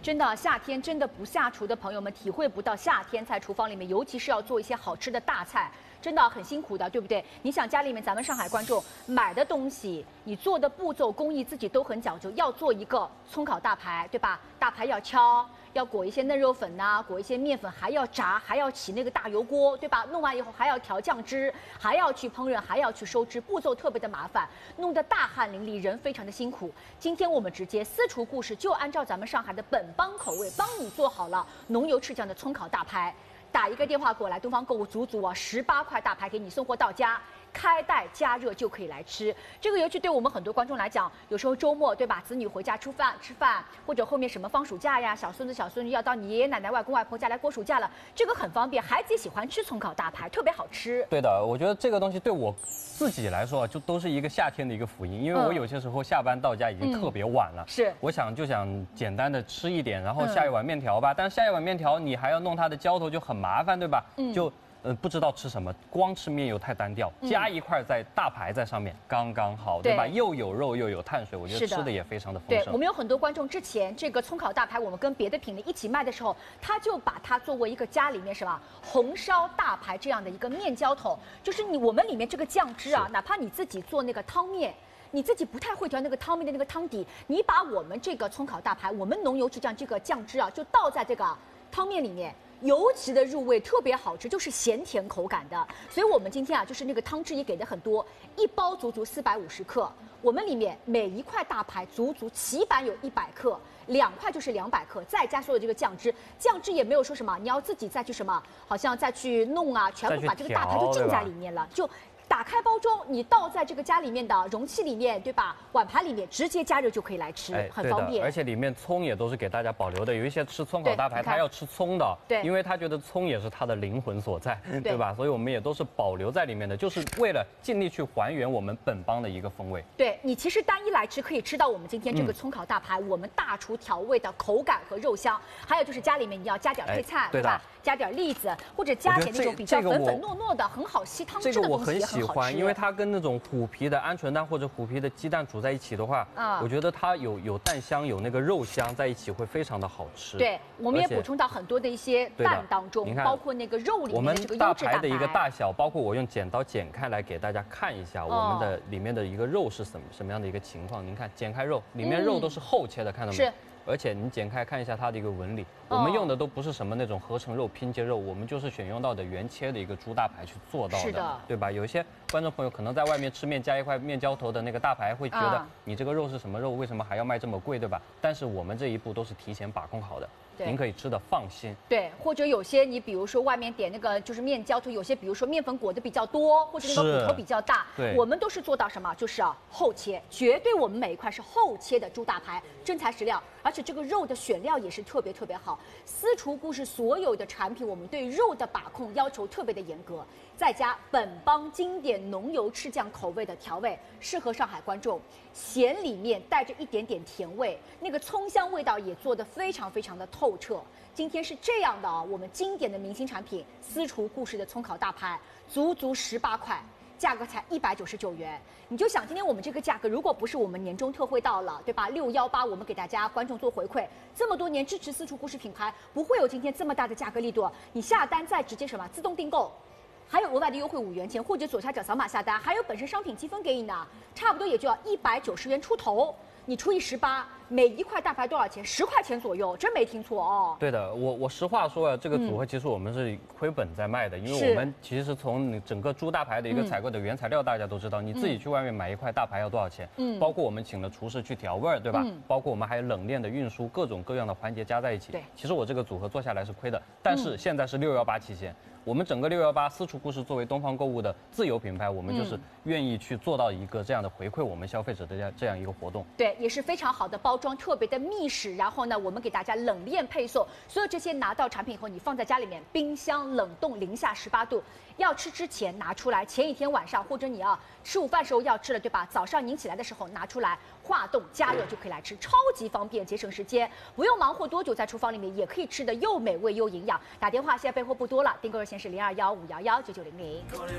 真的，夏天真的不下厨的朋友们体会不到夏天在厨房里面，尤其是要做一些好吃的大菜，真的很辛苦的，对不对？你想家里面咱们上海观众买的东西，你做的步骤工艺自己都很讲究，要做一个葱烤大排，对吧？大排要敲。要裹一些嫩肉粉呐、裹一些面粉，还要炸，还要起那个大油锅，对吧？弄完以后还要调酱汁，还要去烹饪，还要去收汁，步骤特别的麻烦，弄得大汗淋漓，人非常的辛苦。今天我们直接私厨故事，就按照咱们上海的本帮口味，帮你做好了浓油赤酱的葱烤大排。打一个电话过来，东方购物足足18块大排给你送货到家。开袋加热就可以来吃，这个尤其对我们很多观众来讲，有时候周末对吧，子女回家吃饭，或者后面什么放暑假呀，小孙子小孙女要到你爷爷奶奶外公外婆家来过暑假了，这个很方便，孩子也喜欢吃葱烤大排，特别好吃。 对的，我觉得这个东西对我自己来说就都是一个夏天的一个福音，因为我有些时候下班到家已经特别晚了， 是， 我想简单的吃一点，然后下一碗面条吧，但是下一碗面条你还要弄它的浇头就很麻烦，对吧？不知道吃什么，光吃面又太单调，加一块大排在上面刚刚好，对吧？又有肉又有碳水，我觉得吃的也非常的丰盛。 对，我们有很多观众之前这个葱烤大排，我们跟别的品类一起卖的时候，他就把它作为一个家里面什么红烧大排这样的一个面浇头，就是我们里面这个酱汁啊，哪怕你自己做那个汤面。你自己不太会调那个汤面的那个汤底，你把我们这个葱烤大排，我们浓油赤酱这个酱汁啊，就倒在这个汤面里面。尤其的入味，特别好吃，就是咸甜口感的。所以我们今天啊，就是那个汤汁也给的很多，一包足足450克。我们里面每一块大排足起码有100克，2块就是200克，再加所有这个酱汁，酱汁也没有说什么你要自己再去什么，好像再去弄啊，全部把这个大排就浸在里面了，就。打开包装，你倒在这个家里面的容器里面，对吧？碗盘里面直接加热就可以来吃，很方便。 而且里面葱也都是给大家保留的。有一些吃葱烤大排，他要吃葱的， 对， 因为他觉得葱也是他的灵魂所在，对吧？所以我们也都是保留在里面的，就是为了尽力去还原我们本帮的一个风味。 对你其实单一来吃可以吃到我们今天这个葱烤大排，我们大厨调味的口感和肉香，还有就是家里面你要加点配菜，对吧？加点栗子或者加点那种比较粉糯糯的、很好吸汤汁的东西， 这个我很喜欢，因为它跟那种虎皮的鹌鹑蛋或者虎皮的鸡蛋煮在一起的话，我觉得它有蛋香，有那个肉香在一起会非常的好吃。 对，我们也补充到很多的一些蛋当中，包括那个肉里面的这个优质蛋白。 我们大排的一个大小，包括我用剪刀剪开来给大家看一下，我们的里面的一个肉是什么样的一个情况。您看，剪开肉，里面肉都是厚切的，看到没有？是。而且你剪开看一下它的一个纹理，我们用的都不是什么那种合成肉、拼接肉，我们就是选用到的原切的一个猪大排去做到的，对吧？有些观众朋友可能在外面吃面加一块面浇头的那个大排，会觉得你这个肉是什么肉，为什么还要卖这么贵，对吧？但是我们这一步都是提前把控好的。您可以吃的放心。 对，或者有些你比如说外面点那个就是面浇头，有些比如说面粉裹的比较多，或者那个骨头比较大，对，我们都是做到什么？就是厚切，绝对我们每一块是厚切的猪大排，真材实料，而且这个肉的选料也是特别好。私厨故事所有的产品，我们对肉的把控要求特别的严格，再加本帮经典浓油赤酱口味的调味，适合上海观众。咸里面带着一点点甜味，那个葱香味道也做得非常的透彻。今天是这样的啊，我们经典的明星产品私厨故事的葱烤大排，足18块，价格才199元。你就想今天我们这个价格，如果不是我们年终特惠到了，对吧？618我们给大家观众做回馈，这么多年支持私厨故事品牌，不会有今天这么大的价格力度。你下单再直接什么自动订购。还有额外的优惠5元钱，或者左下角扫码下单，还有本身商品积分给你呢，差不多也就要190元出头。你除以18，每一块大排多少钱？10块钱左右，真没听错哦。 对的，我实话说啊，这个组合其实我们是亏本在卖的，因为我们其实从整个猪大排的一个采购的原材料，大家都知道，你自己去外面买一块大排要多少钱？包括我们请了厨师去调味儿，对吧？包括我们还有冷链的运输，各种各样的环节加在一起。对，其实我这个组合做下来是亏的，但是现在是618期间。我们整个618私厨故事作为东方购物的自有品牌，我们就是愿意去做到一个这样的回馈我们消费者的这样一个活动。 对，也是非常好的包装，特别的密实。然后呢，我们给大家冷链配送，所有这些拿到产品以后，你放在家里面冰箱冷冻零下18度，要吃之前拿出来，前一天晚上或者你吃午饭时候要吃了，对吧？早上您起来的时候拿出来，化冻加热就可以来吃，超级方便，节省时间，不用忙活多久，在厨房里面也可以吃的又美味又营养。打电话现在备货不多了，订购热线是0215119900。